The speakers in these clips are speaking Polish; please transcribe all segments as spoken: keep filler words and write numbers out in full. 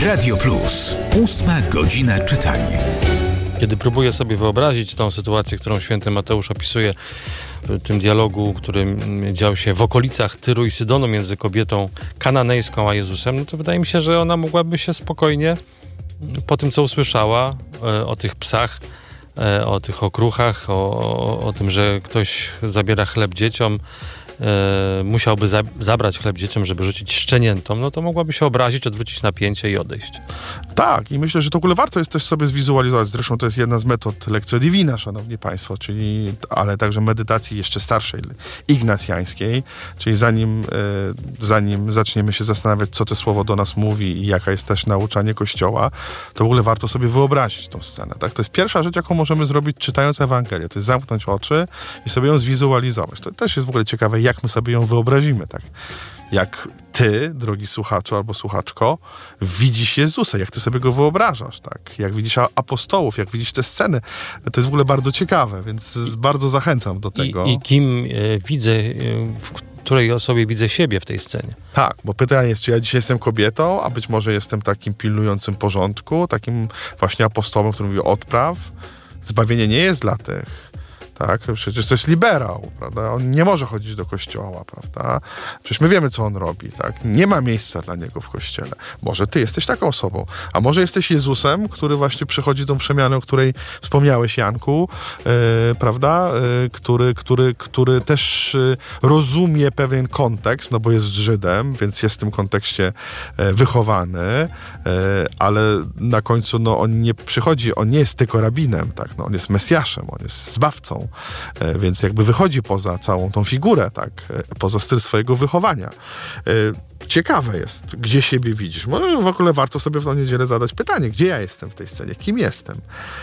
Radio Plus. Ósma godzina czytania. Kiedy próbuję sobie wyobrazić tą sytuację, którą święty Mateusz opisuje w tym dialogu, który dział się w okolicach Tyru i Sydonu między kobietą kananejską a Jezusem, no to wydaje mi się, że ona mogłaby się spokojnie po tym, co usłyszała e, o tych psach, e, o tych okruchach, o, o, o tym, że ktoś zabiera chleb dzieciom, e, musiałby za, zabrać chleb dzieciom, żeby rzucić szczeniętom, no to mogłaby się obrazić, odwrócić napięcie i odejść. Tak, i myślę, że to w ogóle warto jest też sobie zwizualizować. Zresztą to jest jedna z metod Lectio Divina, szanowni państwo, czyli, ale także medytacji jeszcze starszej, ignacjańskiej, czyli zanim, e, zanim zaczniemy się zastanawiać, co to słowo do nas mówi i jaka jest też nauczanie Kościoła, to w ogóle warto sobie wyobrazić tą scenę. Tak? To jest pierwsza rzecz, jaką możemy zrobić, czytając Ewangelię. To jest zamknąć oczy i sobie ją zwizualizować. To też jest w ogóle ciekawe, jak my sobie ją wyobrazimy, tak? Jak ty, drogi słuchaczu albo słuchaczko, widzisz Jezusa, jak ty sobie go wyobrażasz, tak? Jak widzisz apostołów, jak widzisz te sceny. To jest w ogóle bardzo ciekawe, więc I, bardzo zachęcam do tego. I, i kim e, widzę, e, w której osobie widzę siebie w tej scenie. Tak, bo pytanie jest, czy ja dzisiaj jestem kobietą, a być może jestem takim pilnującym porządku, takim właśnie apostołem, który mówi odpraw. Zbawienie nie jest dla tych. Tak, przecież to jest liberał, prawda? On nie może chodzić do kościoła, prawda? Przecież my wiemy, co on robi, tak? Nie ma miejsca dla niego w kościele. Może ty jesteś taką osobą, a może jesteś Jezusem, który właśnie przychodzi tą przemianę, o której wspomniałeś, Janku, yy, prawda? Yy, który, który, który też yy, rozumie pewien kontekst, no bo jest Żydem, więc jest w tym kontekście yy, wychowany, yy, ale na końcu no, on nie przychodzi, on nie jest tylko rabinem, tak? No, on jest Mesjaszem, on jest zbawcą. Więc jakby wychodzi poza całą tą figurę, tak, poza styl swojego wychowania. Ciekawe jest, gdzie siebie widzisz. Może w ogóle warto sobie w tą niedzielę zadać pytanie, gdzie ja jestem w tej scenie, kim jestem.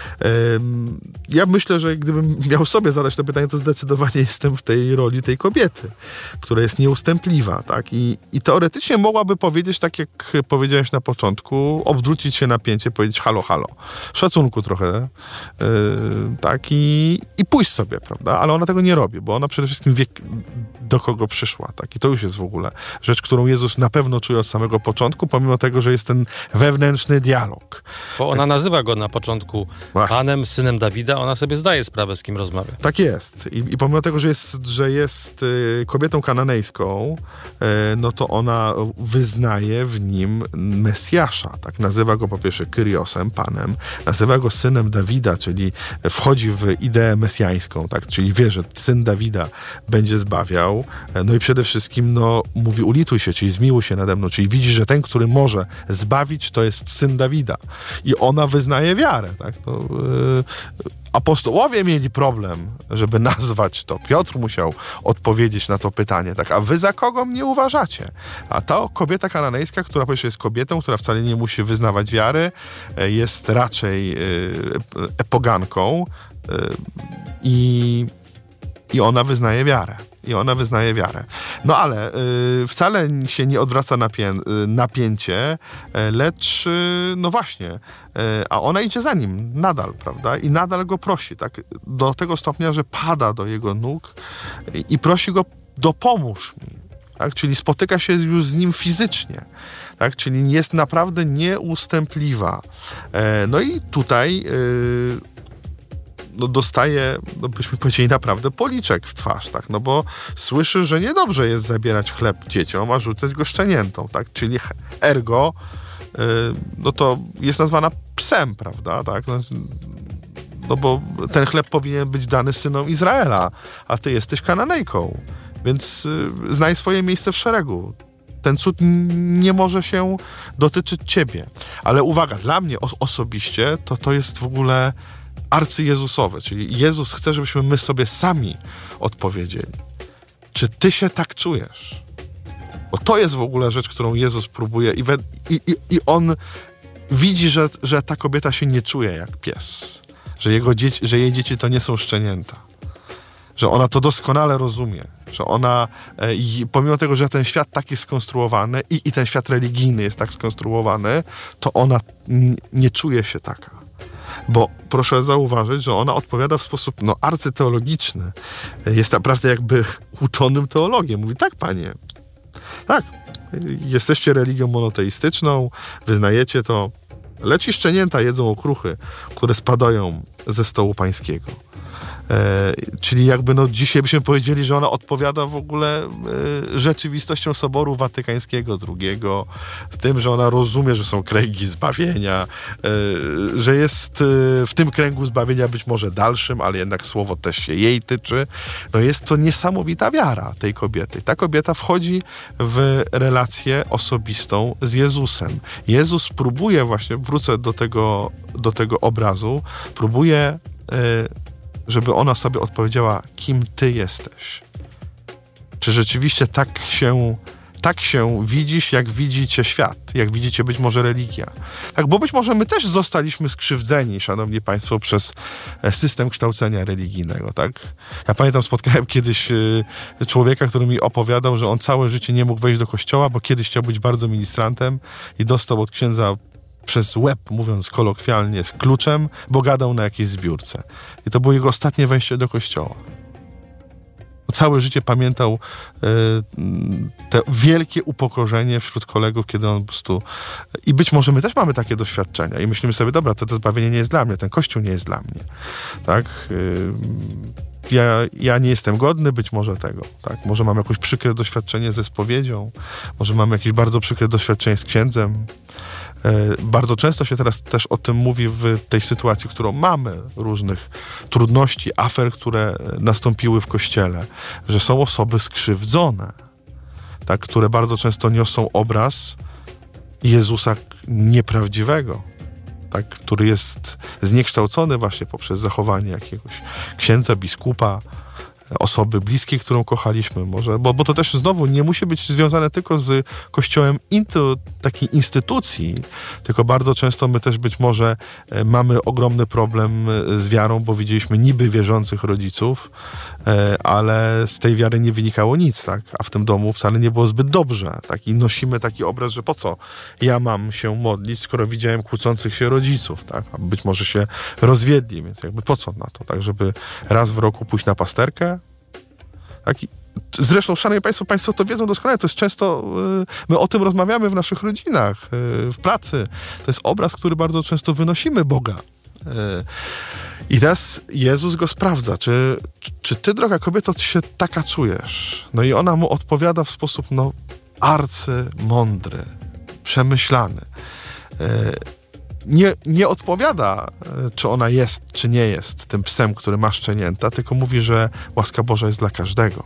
Ja myślę, że gdybym miał sobie zadać to pytanie, to zdecydowanie jestem w tej roli tej kobiety, która jest nieustępliwa, tak, i, i teoretycznie mogłaby powiedzieć, tak jak powiedziałeś na początku, odwrócić się napięcie, powiedzieć halo, halo, szacunku trochę, yy, tak, i, i pójść sobie, prawda, ale ona tego nie robi, bo ona przede wszystkim wie, do kogo przyszła, tak, i to już jest w ogóle rzecz, którą Jezus na pewno czuje od samego początku, pomimo tego, że jest ten wewnętrzny dialog. Bo ona nazywa go na początku Właśnie. Panem, synem Dawida, ona sobie zdaje sprawę, z kim rozmawia. Tak jest. I, i pomimo tego, że jest, że jest y, kobietą kananejską, y, no to ona wyznaje w nim Mesjasza, tak? Nazywa go po pierwsze Kyriosem, Panem, nazywa go synem Dawida, czyli wchodzi w ideę mesjańską, tak? Czyli wie, że syn Dawida będzie zbawiał, no i przede wszystkim, no, mówi ulituj się, czyli zmiłuj się nade mną, czyli widzi, że ten, który może zbawić, to jest syn Dawida. I ona wyznaje wiarę, tak? To, yy, apostołowie mieli problem, żeby nazwać to. Piotr musiał odpowiedzieć na to pytanie, tak? A wy za kogo mnie uważacie? A ta kobieta kananejska, która po pierwsze jest kobietą, która wcale nie musi wyznawać wiary, jest raczej yy, poganką yy, i, i ona wyznaje wiarę. I ona wyznaje wiarę. No ale y, wcale się nie odwraca napię- napięcie, y, lecz y, no właśnie, y, a ona idzie za nim nadal, prawda? I nadal go prosi, tak? Do tego stopnia, że pada do jego nóg i, i prosi go, dopomóż mi. Tak? Czyli spotyka się już z nim fizycznie. Tak? Czyli jest naprawdę nieustępliwa. E, no i tutaj y, no dostaje, no byśmy powiedzieli, naprawdę policzek w twarz, tak? No bo słyszy, że niedobrze jest zabierać chleb dzieciom, a rzucać go szczeniętom, tak? Czyli ergo, yy, no to jest nazwana psem, prawda? Tak? No, no bo ten chleb powinien być dany synom Izraela, a ty jesteś Kananejką, więc yy, znaj swoje miejsce w szeregu. Ten cud nie może się dotyczyć ciebie. Ale uwaga, dla mnie os- osobiście to to jest w ogóle arcyjezusowe, czyli Jezus chce, żebyśmy my sobie sami odpowiedzieli. Czy ty się tak czujesz? Bo to jest w ogóle rzecz, którą Jezus próbuje i, we, i, i, i on widzi, że, że ta kobieta się nie czuje jak pies. Że, jego dzieci, że jej dzieci to nie są szczenięta. Że ona to doskonale rozumie. Że ona, e, i pomimo tego, że ten świat tak jest skonstruowany i, i ten świat religijny jest tak skonstruowany, to ona n- nie czuje się taka. Bo proszę zauważyć, że ona odpowiada w sposób no, arcyteologiczny. Jest naprawdę jakby uczonym teologiem. Mówi, tak, panie, tak, Jesteście religią monoteistyczną, wyznajecie to, lecz i szczenięta jedzą okruchy, które spadają ze stołu pańskiego. E, czyli jakby no dzisiaj byśmy powiedzieli, że ona odpowiada w ogóle e, rzeczywistością Soboru Watykańskiego drugiego, tym, że ona rozumie, że są kręgi zbawienia, e, że jest e, w tym kręgu zbawienia być może dalszym, ale jednak słowo też się jej tyczy. No jest to niesamowita wiara tej kobiety. Ta kobieta wchodzi w relację osobistą z Jezusem. Jezus próbuje właśnie, wrócę do tego, do tego obrazu, próbuje e, żeby ona sobie odpowiedziała, kim ty jesteś. Czy rzeczywiście tak się, tak się widzisz, jak widzi cię świat, jak widzi cię być może religia. Tak, bo być może my też zostaliśmy skrzywdzeni, szanowni państwo, przez system kształcenia religijnego, tak? Ja pamiętam, spotkałem kiedyś y, człowieka, który mi opowiadał, że on całe życie nie mógł wejść do kościoła, bo kiedyś chciał być bardzo ministrantem i dostał od księdza przez łeb, mówiąc kolokwialnie, z kluczem, bo gadał na jakiejś zbiórce. I to było jego ostatnie wejście do kościoła. Całe życie pamiętał y, te wielkie upokorzenie wśród kolegów, kiedy on po prostu... I być może my też mamy takie doświadczenia i myślimy sobie, dobra, to, to zbawienie nie jest dla mnie, ten kościół nie jest dla mnie. Tak? Y, ja, ja nie jestem godny być może tego. Tak? Może mam jakieś przykre doświadczenie ze spowiedzią, może mam jakieś bardzo przykre doświadczenie z księdzem. Bardzo często się teraz też o tym mówi w tej sytuacji, którą mamy, różnych trudności, afer, które nastąpiły w Kościele, że są osoby skrzywdzone, tak, które bardzo często niosą obraz Jezusa nieprawdziwego, tak, który jest zniekształcony właśnie poprzez zachowanie jakiegoś księdza, biskupa, osoby bliskiej, którą kochaliśmy może, bo, bo to też znowu nie musi być związane tylko z Kościołem intu, takiej instytucji, tylko bardzo często my też być może e, mamy ogromny problem z wiarą, bo widzieliśmy niby wierzących rodziców, e, ale z tej wiary nie wynikało nic, tak? A w tym domu wcale nie było zbyt dobrze, tak? I nosimy taki obraz, że po co ja mam się modlić, skoro widziałem kłócących się rodziców, tak? A być może się rozwiedli, więc jakby po co na to, tak? Żeby raz w roku pójść na pasterkę. Tak? Zresztą, szanowni państwo, państwo to wiedzą doskonale, to jest często, yy, my o tym rozmawiamy w naszych rodzinach, yy, w pracy. To jest obraz, który bardzo często wynosimy Boga. Yy. I teraz Jezus go sprawdza, czy, czy ty, droga kobieto, ty się taka czujesz? No i ona mu odpowiada w sposób, no, arcymądry, przemyślany. Yy. Nie, nie odpowiada, czy ona jest, czy nie jest tym psem, który ma szczenięta, tylko mówi, że łaska Boża jest dla każdego.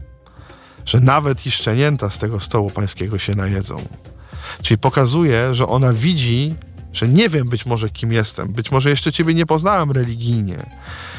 Że nawet i szczenięta z tego stołu pańskiego się najedzą. Czyli pokazuje, że ona widzi, że nie wiem być może kim jestem, być może jeszcze ciebie nie poznałem religijnie, e,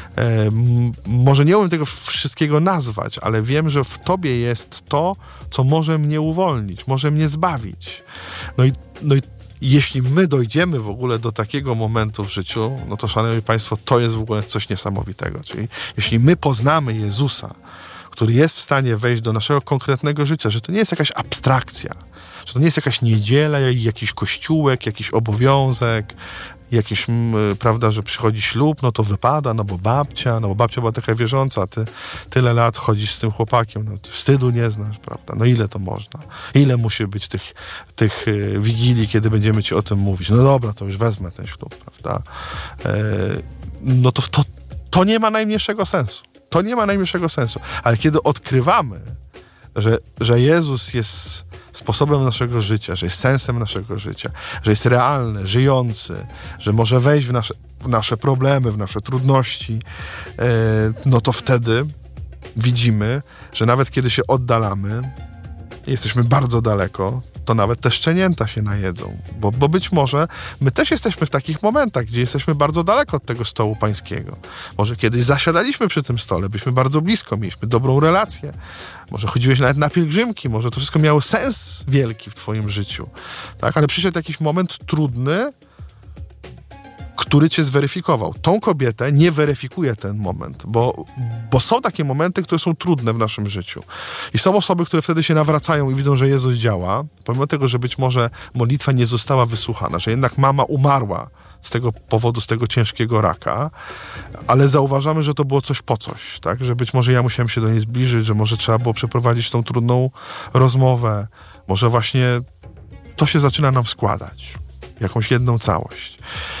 m, może nie umiem tego wszystkiego nazwać, ale wiem, że w tobie jest to, co może mnie uwolnić, może mnie zbawić. No i, no i jeśli my dojdziemy w ogóle do takiego momentu w życiu, no to, szanowni państwo, to jest w ogóle coś niesamowitego. Czyli jeśli my poznamy Jezusa, który jest w stanie wejść do naszego konkretnego życia, że to nie jest jakaś abstrakcja, że to nie jest jakaś niedziela, jakiś kościółek, jakiś obowiązek, jakieś, prawda, że przychodzi ślub, no to wypada, no bo babcia, no bo babcia była taka wierząca, a ty tyle lat chodzisz z tym chłopakiem, no ty wstydu nie znasz, prawda, no ile to można? Ile musi być tych, tych wigilii, kiedy będziemy ci o tym mówić? No dobra, to już wezmę ten ślub, prawda? E, no to, to to nie ma najmniejszego sensu. To nie ma najmniejszego sensu. Ale kiedy odkrywamy, że, że Jezus jest sposobem naszego życia, że jest sensem naszego życia, że jest realny, żyjący, że może wejść w nasze, w nasze problemy, w nasze trudności, yy, no to wtedy widzimy, że nawet kiedy się oddalamy, jesteśmy bardzo daleko, to nawet te szczenięta się najedzą. Bo, bo być może my też jesteśmy w takich momentach, gdzie jesteśmy bardzo daleko od tego stołu pańskiego. Może kiedyś zasiadaliśmy przy tym stole, byliśmy bardzo blisko, mieliśmy dobrą relację. Może chodziłeś nawet na pielgrzymki, może to wszystko miało sens wielki w twoim życiu. Tak? Ale przyszedł jakiś moment trudny, który cię zweryfikował. Tą kobietę nie weryfikuje ten moment, bo, bo są takie momenty, które są trudne w naszym życiu. I są osoby, które wtedy się nawracają i widzą, że Jezus działa, pomimo tego, że być może modlitwa nie została wysłuchana, że jednak mama umarła z tego powodu, z tego ciężkiego raka, ale zauważamy, że to było coś po coś, tak? Że być może ja musiałem się do niej zbliżyć, że może trzeba było przeprowadzić tą trudną rozmowę, może właśnie to się zaczyna nam składać, jakąś jedną całość.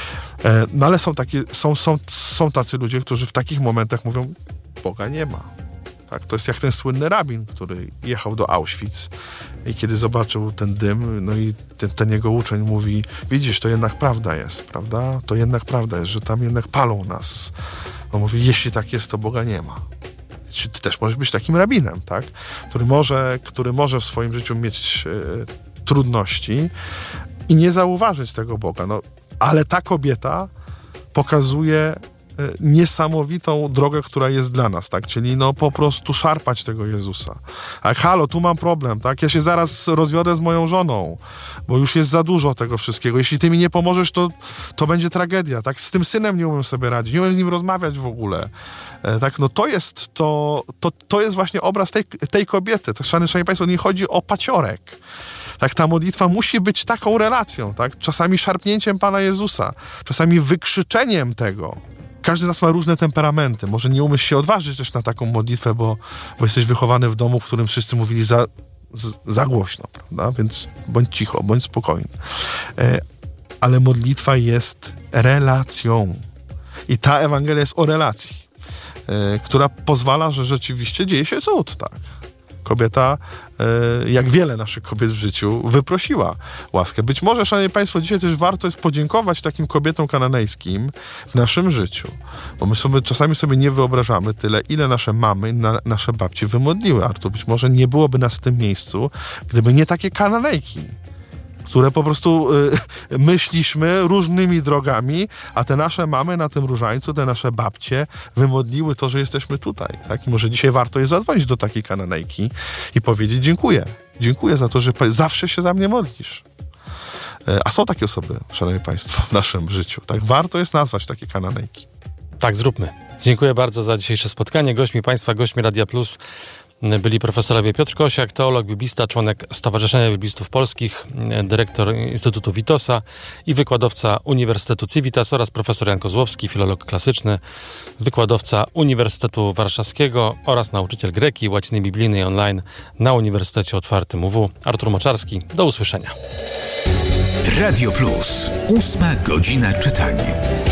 No ale są, takie, są, są, są tacy ludzie, którzy w takich momentach mówią, Boga nie ma. Tak? To jest jak ten słynny rabin, który jechał do Auschwitz i kiedy zobaczył ten dym, no i ten, ten jego uczeń mówi, widzisz, to jednak prawda jest, prawda? To jednak prawda jest, że tam jednak palą nas. On mówi, jeśli tak jest, to Boga nie ma. Czy ty też możesz być takim rabinem, tak? Który może, który może w swoim życiu mieć e, trudności i nie zauważyć tego Boga. No, ale ta kobieta pokazuje niesamowitą drogę, która jest dla nas, tak? Czyli no po prostu szarpać tego Jezusa. Tak, halo, tu mam problem, tak? Ja się zaraz rozwiodę z moją żoną, bo już jest za dużo tego wszystkiego. Jeśli ty mi nie pomożesz, to, to będzie tragedia, tak? Z tym synem nie umiem sobie radzić, nie umiem z nim rozmawiać w ogóle. E, tak, no to jest to, to, to jest właśnie obraz tej, tej kobiety. Tak, szanowni, szanowni Państwo, nie chodzi o paciorek. Tak, ta modlitwa musi być taką relacją, tak? Czasami szarpnięciem Pana Jezusa, czasami wykrzyczeniem tego. Każdy z nas ma różne temperamenty. Może nie umiesz się odważyć też na taką modlitwę, bo, bo jesteś wychowany w domu, w którym wszyscy mówili za, za głośno, prawda? Więc bądź cicho, bądź spokojny. E, ale modlitwa jest relacją. I ta Ewangelia jest o relacji, e, która pozwala, że rzeczywiście dzieje się cud, tak? Kobieta, jak wiele naszych kobiet w życiu, wyprosiła łaskę. Być może, szanowni Państwo, dzisiaj też warto jest podziękować takim kobietom kananejskim w naszym życiu. Bo my sobie, czasami sobie nie wyobrażamy tyle, ile nasze mamy, na, nasze babci wymodliły. A to być może nie byłoby nas w tym miejscu, gdyby nie takie Kananejki, które po prostu y, myśliśmy różnymi drogami, a te nasze mamy na tym różańcu, te nasze babcie wymodliły to, że jesteśmy tutaj. Tak? I może dzisiaj warto jest zadzwonić do takiej Kananejki i powiedzieć dziękuję. Dziękuję za to, że zawsze się za mnie modlisz. Y, a są takie osoby, szanowni Państwo, w naszym życiu. Tak? Warto jest nazwać takie Kananejki. Tak, zróbmy. Dziękuję bardzo za dzisiejsze spotkanie. Gośćmi Państwa, gośćmi Radia Plus byli profesorowie Piotr Kosiak, teolog, biblista, członek Stowarzyszenia Biblistów Polskich, dyrektor Instytutu Witosa i wykładowca Uniwersytetu Civitas oraz profesor Jan Kozłowski, filolog klasyczny, wykładowca Uniwersytetu Warszawskiego oraz nauczyciel greki, łaciny biblijnej online na Uniwersytecie Otwartym U W. Artur Moczarski, do usłyszenia. Radio Plus, ósma godzina czytania.